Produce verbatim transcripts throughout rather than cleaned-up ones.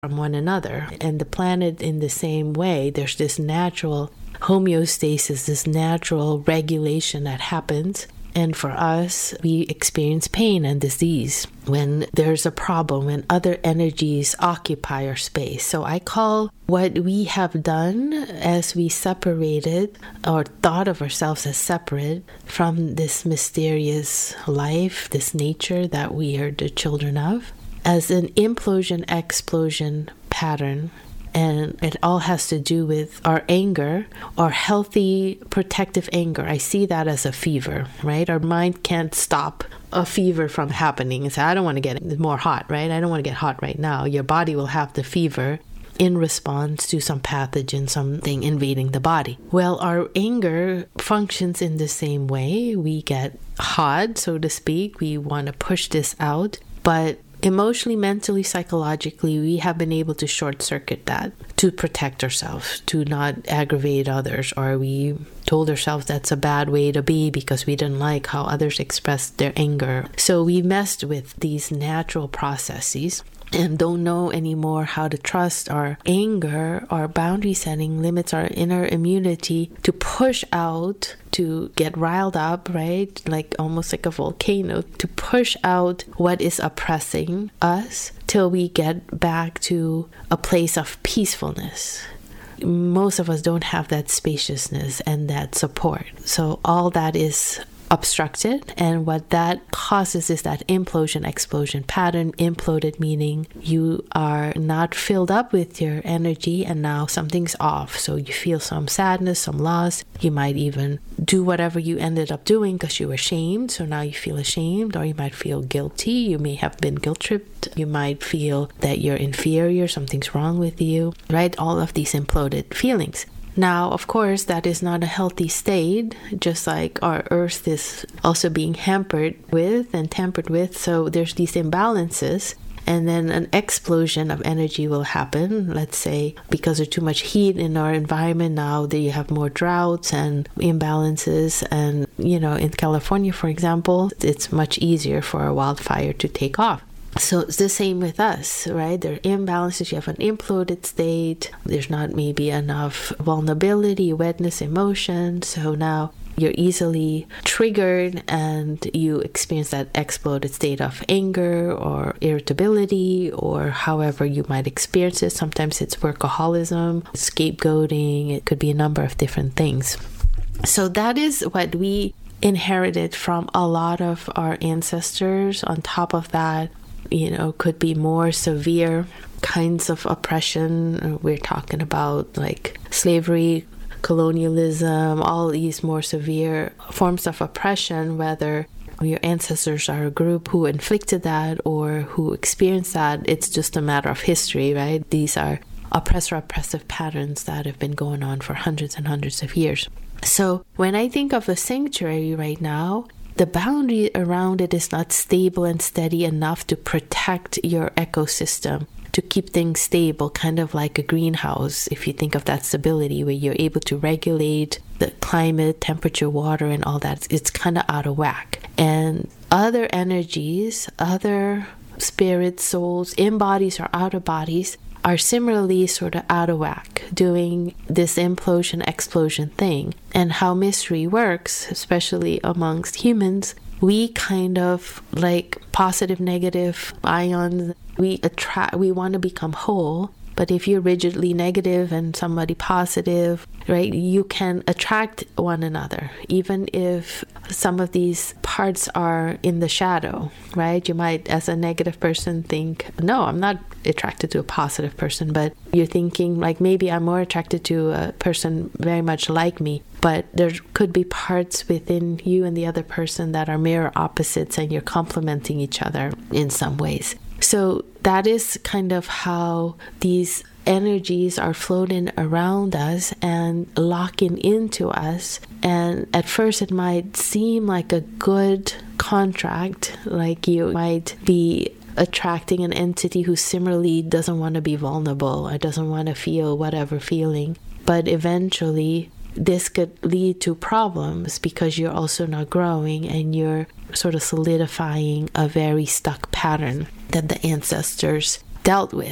from one another. And the planet, in the same way, there's this natural homeostasis, this natural regulation that happens. And for us, we experience pain and disease when there's a problem, when other energies occupy our space. So I call what we have done as we separated or thought of ourselves as separate from this mysterious life, this nature that we are the children of, as an implosion-explosion pattern. And it all has to do with our anger, our healthy protective anger. I see that as a fever, right? Our mind can't stop a fever from happening and say, I don't want to get more hot, right? I don't want to get hot right now. Your body will have the fever in response to some pathogen, something invading the body. Well, our anger functions in the same way. We get hot, so to speak. We want to push this out, but emotionally, mentally, psychologically, we have been able to short circuit that to protect ourselves, to not aggravate others, or we told ourselves that's a bad way to be because we didn't like how others expressed their anger. So we messed with these natural processes and don't know anymore how to trust our anger. Our boundary setting limits our inner immunity to push out, to get riled up, right? Like almost like a volcano, to push out what is oppressing us till we get back to a place of peacefulness. Most of us don't have that spaciousness and that support. So all that is obstructed, and what that causes is that implosion explosion pattern. Imploded meaning you are not filled up with your energy and now something's off, so you feel some sadness, some loss. You might even do whatever you ended up doing because you were ashamed, so now you feel ashamed, or you might feel guilty. You may have been guilt tripped. You might feel that you're inferior, something's wrong with you, right? All of these imploded feelings. Now, of course, that is not a healthy state, just like our earth is also being hampered with and tampered with. So there's these imbalances, and then an explosion of energy will happen. Let's say because there's too much heat in our environment now, that you have more droughts and imbalances. And, you know, in California, for example, it's much easier for a wildfire to take off. So it's the same with us, right? There are imbalances. You have an imploded state. There's not maybe enough vulnerability, wetness, emotion. So now you're easily triggered and you experience that exploded state of anger or irritability, or however you might experience it. Sometimes it's workaholism, scapegoating. It could be a number of different things. So that is what we inherited from a lot of our ancestors. On top of that, you know, could be more severe kinds of oppression. We're talking about like slavery, colonialism, all these more severe forms of oppression, whether your ancestors are a group who inflicted that or who experienced that. It's just a matter of history, right? These are oppressor oppressive patterns that have been going on for hundreds and hundreds of years. So when I think of a sanctuary right now, the boundary around it is not stable and steady enough to protect your ecosystem, to keep things stable, kind of like a greenhouse. If you think of that stability where you're able to regulate the climate, temperature, water, and all that, it's kind of out of whack. And other energies, other spirits, souls, in bodies or out of bodies, are similarly sort of out of whack, doing this implosion explosion thing. And how mystery works, especially amongst humans, we kind of like positive negative ions, we attract, we want to become whole. But if you're rigidly negative and somebody positive, right, you can attract one another, even if some of these parts are in the shadow, right? You might, as a negative person, think, no, I'm not attracted to a positive person, but you're thinking like, maybe I'm more attracted to a person very much like me, but there could be parts within you and the other person that are mirror opposites, and you're complementing each other in some ways. So that is kind of how these energies are floating around us and locking into us. And at first it might seem like a good contract, like you might be attracting an entity who similarly doesn't want to be vulnerable or doesn't want to feel whatever feeling. But eventually this could lead to problems because you're also not growing and you're sort of solidifying a very stuck pattern that the ancestors dealt with.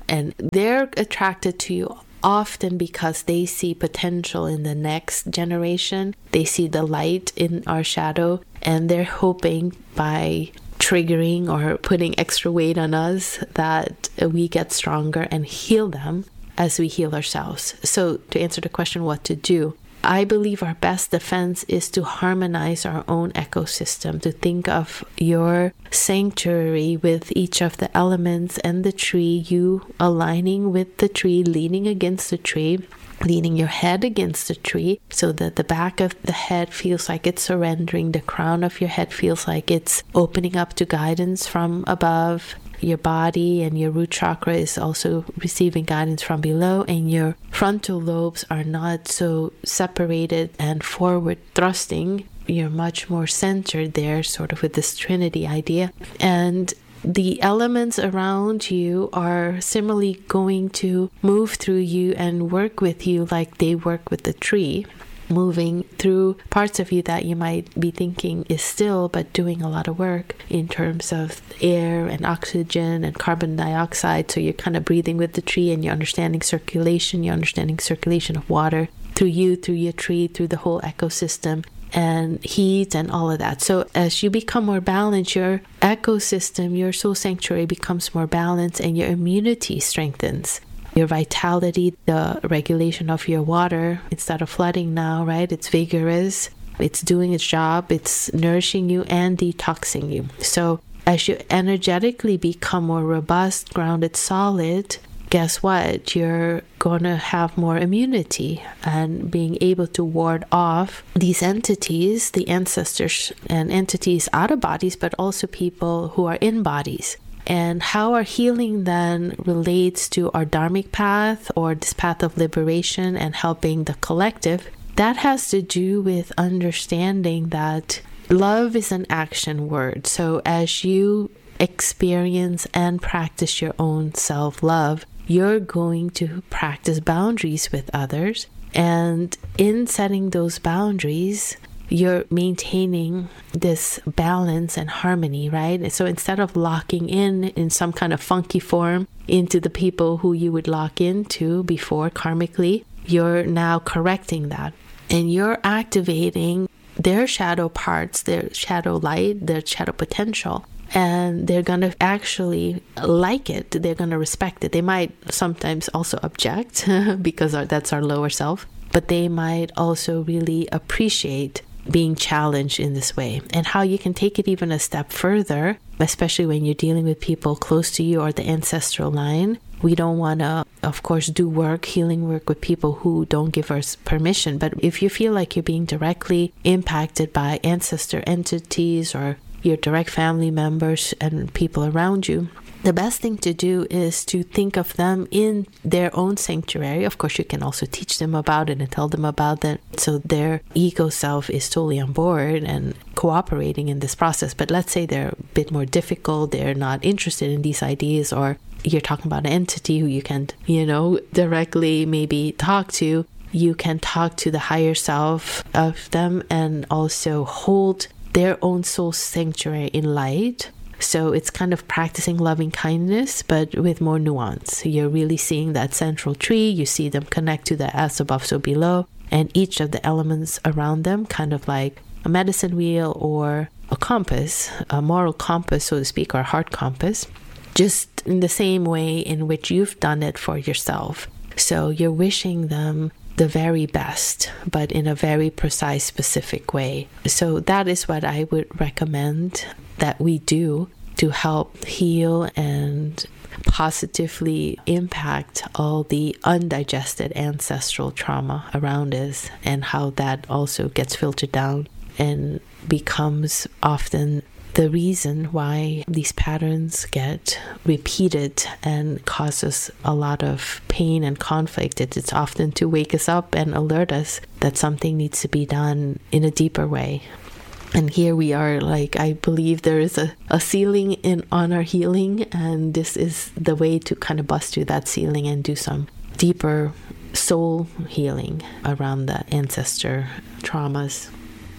And they're attracted to you often because they see potential in the next generation. They see the light in our shadow, and they're hoping by triggering or putting extra weight on us that we get stronger and heal them as we heal ourselves. So to answer the question what to do, I believe our best defense is to harmonize our own ecosystem, to think of your sanctuary with each of the elements and the tree, you aligning with the tree, leaning against the tree, leaning your head against the tree so that the back of the head feels like it's surrendering, the crown of your head feels like it's opening up to guidance from above. Your body and your root chakra is also receiving guidance from below, and your frontal lobes are not so separated and forward thrusting. You're much more centered there, sort of with this Trinity idea. And the elements around you are similarly going to move through you and work with you like they work with the tree, moving through parts of you that you might be thinking is still, but doing a lot of work in terms of air and oxygen and carbon dioxide. So you're kind of breathing with the tree, and you're understanding circulation, you're understanding circulation of water through you, through your tree, through the whole ecosystem, and heat and all of that. So as you become more balanced, your ecosystem, your soul sanctuary becomes more balanced, and your immunity strengthens. Your vitality, the regulation of your water, instead of flooding now, right? It's vigorous, it's doing its job, it's nourishing you and detoxing you. So as you energetically become more robust, grounded, solid, guess what? You're going to have more immunity and being able to ward off these entities, the ancestors and entities out of bodies, but also people who are in bodies. And how our healing then relates to our dharmic path, or this path of liberation and helping the collective, that has to do with understanding that love is an action word. So as you experience and practice your own self-love, you're going to practice boundaries with others. And in setting those boundaries, you're maintaining this balance and harmony, right? So instead of locking in in some kind of funky form into the people who you would lock into before karmically, you're now correcting that. And you're activating their shadow parts, their shadow light, their shadow potential. And they're going to actually like it. They're going to respect it. They might sometimes also object because that's our lower self. But they might also really appreciate being challenged in this way. And how you can take it even a step further, especially when you're dealing with people close to you or the ancestral line. We don't want to, of course, do work, healing work with people who don't give us permission. But if you feel like you're being directly impacted by ancestor entities or your direct family members and people around you, the best thing to do is to think of them in their own sanctuary. Of course, you can also teach them about it and tell them about it, so their ego self is totally on board and cooperating in this process. But let's say they're a bit more difficult, they're not interested in these ideas, or you're talking about an entity who you can, you know, directly maybe talk to. You can talk to the higher self of them and also hold their own soul sanctuary in light. So it's kind of practicing loving kindness, but with more nuance. You're really seeing that central tree. You see them connect to the as above, so below, and each of the elements around them, kind of like a medicine wheel or a compass, a moral compass, so to speak, or a heart compass, just in the same way in which you've done it for yourself. So you're wishing them the very best, but in a very precise, specific way. So that is what I would recommend that we do to help heal and positively impact all the undigested ancestral trauma around us, and how that also gets filtered down and becomes often the reason why these patterns get repeated and causes a lot of pain and conflict. It's often to wake us up and alert us that something needs to be done in a deeper way. And here we are, like, I believe there is a, a ceiling in on our healing, and this is the way to kind of bust through that ceiling and do some deeper soul healing around the ancestor traumas.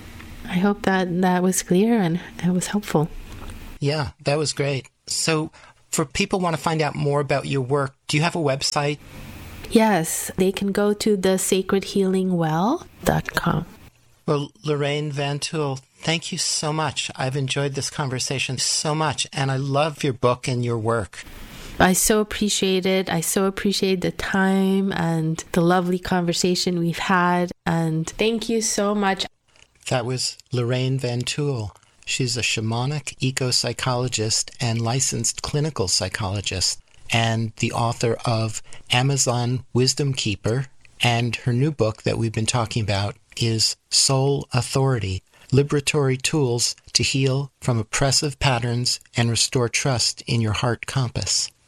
I hope that that was clear and it was helpful. Yeah, that was great. So For people who want to find out more about your work, do you have a website? Yes, they can go to the sacred healing well dot com. Well, Lorraine Van Tuyl, thank you so much. I've enjoyed this conversation so much, and I love your book and your work. I so appreciate it. I so appreciate the time and the lovely conversation we've had. And thank you so much. That was Lorraine Van Tuyl. She's a shamanic eco-psychologist and licensed clinical psychologist, and the author of Amazon Wisdom Keeper. And her new book that we've been talking about is Soul Authority, Liberatory Tools to Heal from Oppressive Patterns and Restore Trust in Your Heart Compass.